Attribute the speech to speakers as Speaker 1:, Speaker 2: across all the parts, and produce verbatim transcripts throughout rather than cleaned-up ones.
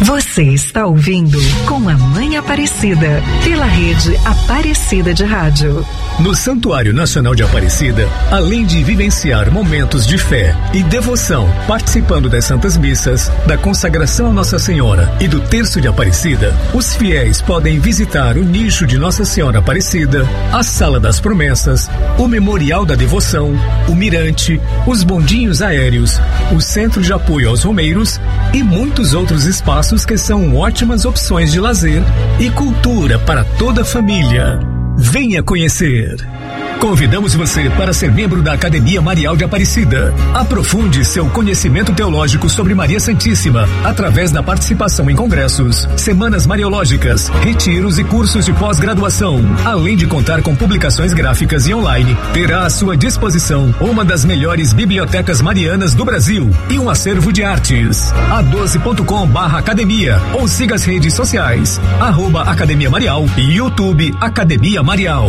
Speaker 1: Você está ouvindo Com a Mãe Aparecida, pela rede Aparecida de Rádio.
Speaker 2: No Santuário Nacional de Aparecida, além de vivenciar momentos de fé e devoção, participando das Santas Missas, da consagração a Nossa Senhora e do Terço de Aparecida, os fiéis podem visitar o nicho de Nossa Senhora Aparecida, a Sala das Promessas, o Memorial da Devoção, o Mirante, os bondinhos aéreos, o Centro de Apoio aos Romeiros e muitos outros espaços que são ótimas opções de lazer e cultura para toda a família. Venha conhecer. Convidamos você para ser membro da Academia Marial de Aparecida. Aprofunde seu conhecimento teológico sobre Maria Santíssima através da participação em congressos, semanas mariológicas, retiros e cursos de pós-graduação. Além de contar com publicações gráficas e online, terá à sua disposição uma das melhores bibliotecas marianas do Brasil e um acervo de artes. a doze ponto com barra academia ou siga as redes sociais, arroba Academia Marial e YouTube Academia Marial.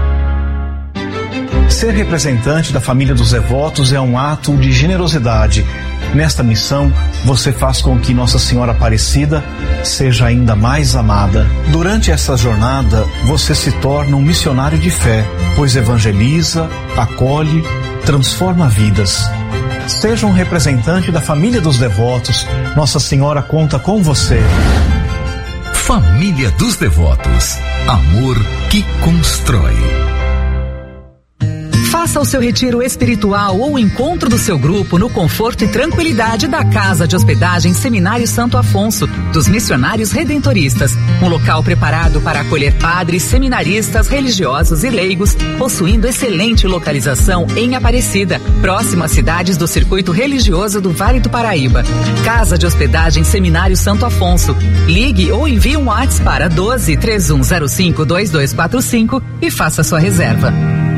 Speaker 3: Ser representante da família dos devotos é um ato de generosidade. Nesta missão, você faz com que Nossa Senhora Aparecida seja ainda mais amada. Durante essa jornada, você se torna um missionário de fé, pois evangeliza, acolhe, transforma vidas. Seja um representante da família dos devotos. Nossa Senhora conta com você.
Speaker 4: Família dos Devotos. Amor que constrói.
Speaker 5: Faça o seu retiro espiritual ou o encontro do seu grupo no conforto e tranquilidade da Casa de Hospedagem Seminário Santo Afonso, dos Missionários Redentoristas. Um local preparado para acolher padres, seminaristas, religiosos e leigos, possuindo excelente localização em Aparecida, próximo às cidades do circuito religioso do Vale do Paraíba. Casa de Hospedagem Seminário Santo Afonso. Ligue ou envie um WhatsApp para doze, três um zero cinco, dois dois quatro cinco e faça sua reserva.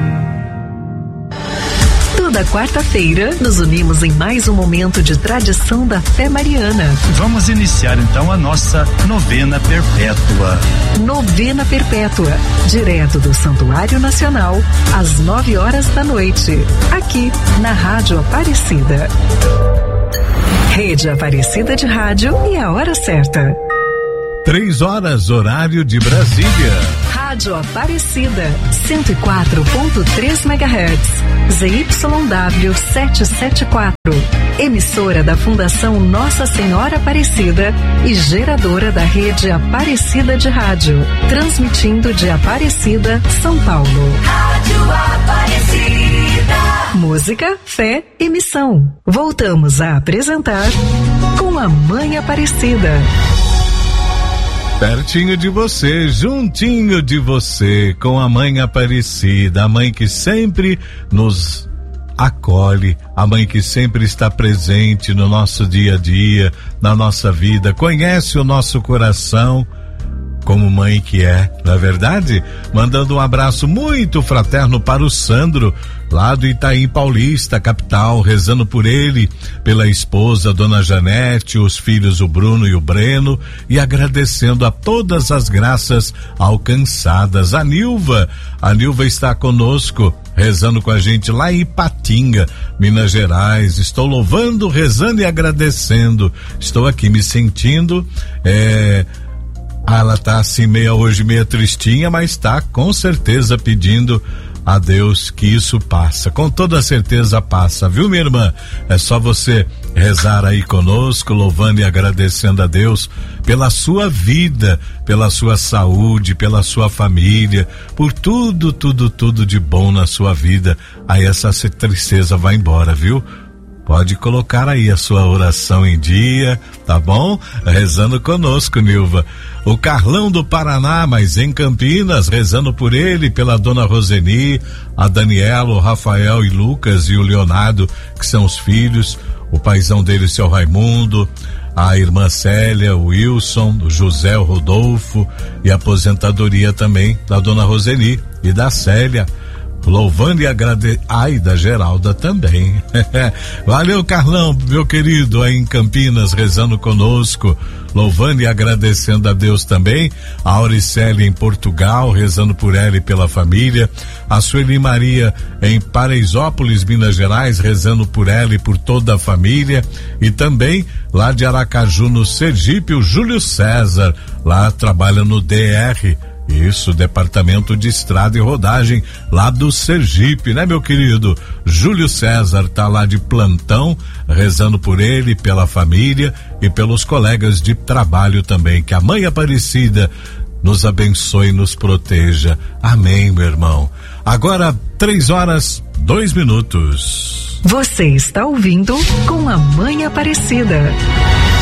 Speaker 1: Toda quarta-feira, nos unimos em mais um momento de tradição da fé mariana.
Speaker 6: Vamos iniciar então a nossa novena perpétua.
Speaker 1: Novena perpétua, direto do Santuário Nacional, às nove horas da noite, aqui na Rádio Aparecida. Rede Aparecida de Rádio e a hora certa.
Speaker 7: Três horas, horário de Brasília.
Speaker 1: Rádio Aparecida, cento e quatro ponto três megahertz, Z Y W setecentos e setenta e quatro. Emissora da Fundação Nossa Senhora Aparecida e geradora da rede Aparecida de Rádio. Transmitindo de Aparecida, São Paulo.
Speaker 8: Rádio Aparecida.
Speaker 1: Música, fé e missão. Voltamos a apresentar Com a Mãe Aparecida.
Speaker 7: Pertinho de você, juntinho de você, com a Mãe Aparecida, a mãe que sempre nos acolhe, a mãe que sempre está presente no nosso dia a dia, na nossa vida, conhece o nosso coração, como mãe que é, não é verdade? Mandando um abraço muito fraterno para o Sandro, lá do Itaim Paulista, capital, rezando por ele, pela esposa, Dona Janete, os filhos, o Bruno e o Breno, e agradecendo a todas as graças alcançadas. A Nilva, a Nilva está conosco, rezando com a gente lá em Ipatinga, Minas Gerais. Estou louvando, rezando e agradecendo. Estou aqui me sentindo, é... Ah, ela tá assim meia hoje, meia tristinha, mas tá com certeza pedindo a Deus que isso passa. Com toda certeza passa, viu, minha irmã? É só você rezar aí conosco, louvando e agradecendo a Deus pela sua vida, pela sua saúde, pela sua família, por tudo, tudo, tudo de bom na sua vida. Aí essa tristeza vai embora, viu? Pode colocar aí a sua oração em dia, tá bom? Rezando conosco, Nilva. O Carlão do Paraná, mas em Campinas, rezando por ele, pela dona Roseni, a Daniela, o Rafael e Lucas e o Leonardo, que são os filhos, o paizão dele, o seu Raimundo, a irmã Célia, o Wilson, o José, o Rodolfo e a aposentadoria também da dona Roseni e da Célia. louvando e agradecendo. Ai, da Geralda também. Valeu, Carlão, meu querido, aí em Campinas, rezando conosco, louvando e agradecendo a Deus também. A Auricélia em Portugal, rezando por ela e pela família. A Sueli Maria em Paraisópolis, Minas Gerais, rezando por ela e por toda a família. E também lá de Aracaju, no Sergipe, o Júlio César, lá trabalha no D R. Isso, Departamento de Estrada e Rodagem, lá do Sergipe, né, meu querido? Júlio César tá lá de plantão, rezando por ele, pela família e pelos colegas de trabalho também. Que a Mãe Aparecida nos abençoe e nos proteja. Amém, meu irmão. Agora, três horas, dois minutos.
Speaker 1: Você está ouvindo Com a Mãe Aparecida.